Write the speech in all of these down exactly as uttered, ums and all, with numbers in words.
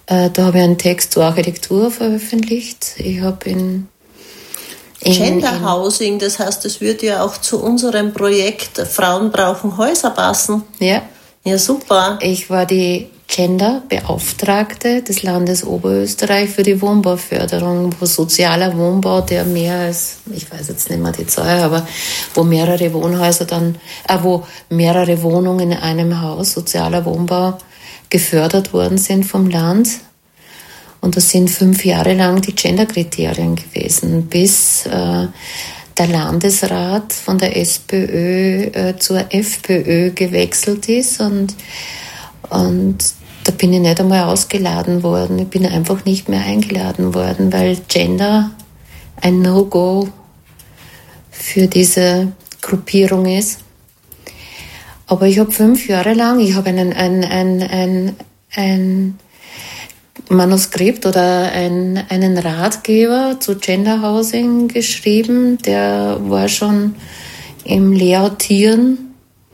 Äh, da habe ich einen Text zur Architektur veröffentlicht. Ich habe in, in Gender Housing, das heißt, das würde ja auch zu unserem Projekt Frauen brauchen Häuser passen. Ja. Ja, super. Ich war die Gender-Beauftragte des Landes Oberösterreich für die Wohnbauförderung, wo sozialer Wohnbau, der mehr als, ich weiß jetzt nicht mehr die Zahl, aber wo mehrere Wohnhäuser dann, äh, wo mehrere Wohnungen in einem Haus, sozialer Wohnbau, gefördert worden sind vom Land. Und das sind fünf Jahre lang die Gender-Kriterien gewesen, bis äh, der Landesrat von der SPÖ äh, zur FPÖ gewechselt ist und, und da bin ich nicht einmal ausgeladen worden. Ich bin einfach nicht mehr eingeladen worden, weil Gender ein No-Go für diese Gruppierung ist. Aber ich habe fünf Jahre lang, ich habe einen, ein, ein, ein, ein Manuskript oder ein, einen Ratgeber zu Gender Housing geschrieben, der war schon im Lehrtieren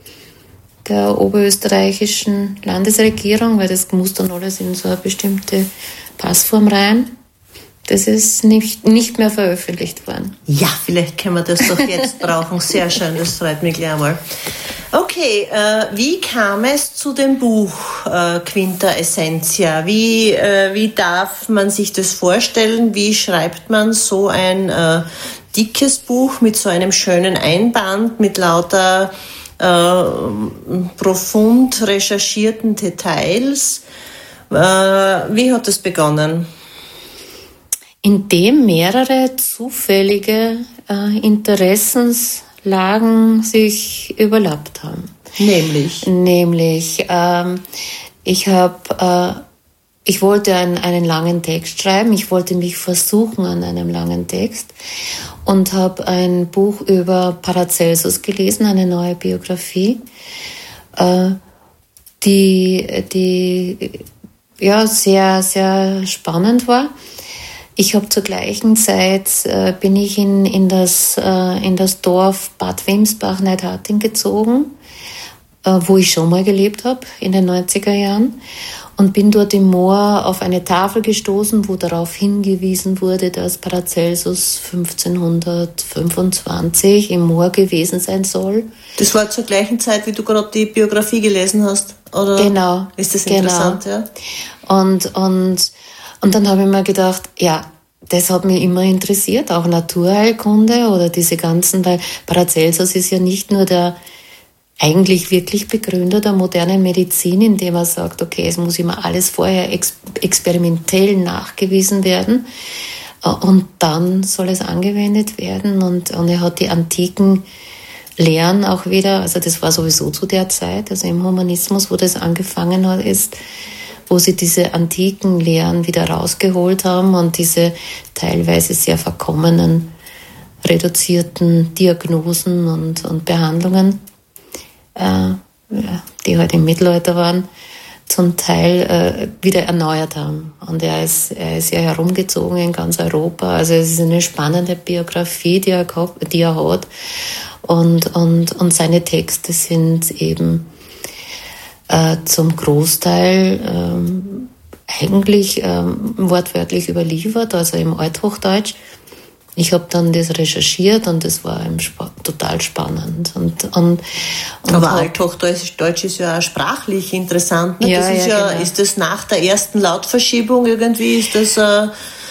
der oberösterreichischen Landesregierung, weil das muss dann alles in so eine bestimmte Passform rein. Das ist nicht, nicht mehr veröffentlicht worden. Ja, vielleicht können wir das doch jetzt brauchen. Sehr schön, das freut mich gleich mal. Okay, äh, wie kam es zu dem Buch äh, Quinta Essentia? Wie, äh, wie darf man sich das vorstellen? Wie schreibt man so ein äh, dickes Buch mit so einem schönen Einband, mit lauter äh, profund recherchierten Details? Äh, wie hat das begonnen? Indem mehrere zufällige äh, Interessenslagen sich überlappt haben. Nämlich? Nämlich, ähm, ich habe, äh, ich wollte einen, einen langen Text schreiben, ich wollte mich versuchen an einem langen Text und habe ein Buch über Paracelsus gelesen, eine neue Biografie, äh, die, die ja sehr, sehr spannend war. Ich habe zur gleichen Zeit, äh, bin ich in, in, das, äh, in das Dorf Bad Wimsbach-Neidharting gezogen, äh, wo ich schon mal gelebt habe in den neunziger Jahren und bin dort im Moor auf eine Tafel gestoßen, wo darauf hingewiesen wurde, dass Paracelsus fünfzehnhundertfünfundzwanzig im Moor gewesen sein soll. Das war zur gleichen Zeit, wie du gerade die Biografie gelesen hast, oder? Genau. Ist das interessant, genau. ja? Und, und Und dann habe ich mir gedacht, ja, das hat mich immer interessiert, auch Naturheilkunde oder diese ganzen, weil Paracelsus ist ja nicht nur der eigentlich wirklich Begründer der modernen Medizin, indem er sagt, okay, es muss immer alles vorher ex- experimentell nachgewiesen werden und dann soll es angewendet werden und, und er hat die antiken Lehren auch wieder, also das war sowieso zu der Zeit, also im Humanismus, wo das angefangen hat, ist, wo sie diese antiken Lehren wieder rausgeholt haben und diese teilweise sehr verkommenen, reduzierten Diagnosen und, und Behandlungen, äh, ja, die halt im Mittelalter waren, zum Teil äh, wieder erneuert haben. Und er ist, er ist ja herumgezogen in ganz Europa. Also es ist eine spannende Biografie, die er, die er hat. Und, und, und seine Texte sind eben Äh, zum Großteil ähm, eigentlich ähm, wortwörtlich überliefert, also im Althochdeutsch. Ich habe dann das recherchiert und das war eben spa- total spannend. Und, und, und Aber Althochdeutsch ist ja auch sprachlich interessant. Ne? Ja, das ist ja, ja, genau. Ist das nach der ersten Lautverschiebung irgendwie, ist das äh,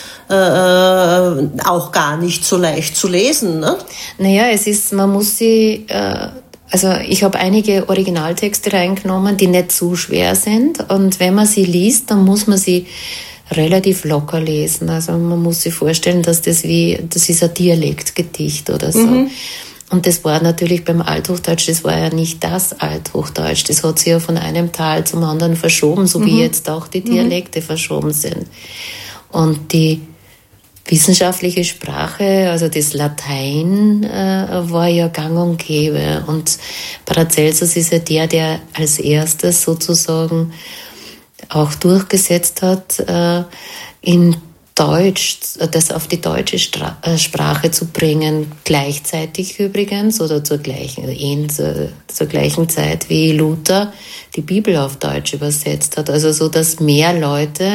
äh, auch gar nicht so leicht zu lesen, ne? Naja, es ist, man muss sie... Äh, Also ich habe einige Originaltexte reingenommen, die nicht zu schwer sind. Und wenn man sie liest, dann muss man sie relativ locker lesen. Also man muss sich vorstellen, dass das wie, das ist ein Dialektgedicht oder so. Mhm. Und das war natürlich beim Althochdeutsch, das war ja nicht das Althochdeutsch. Das hat sich ja von einem Tal zum anderen verschoben, so mhm. wie jetzt auch die Dialekte mhm. verschoben sind. Und die wissenschaftliche Sprache, also das Latein, äh, war ja gang und gäbe. Und Paracelsus ist ja der, der als erstes sozusagen auch durchgesetzt hat, äh, in Deutsch, das auf die deutsche Stra- äh, Sprache zu bringen, gleichzeitig übrigens oder zur gleichen, äh, zur, zur gleichen Zeit wie Luther die Bibel auf Deutsch übersetzt hat. Also so, dass mehr Leute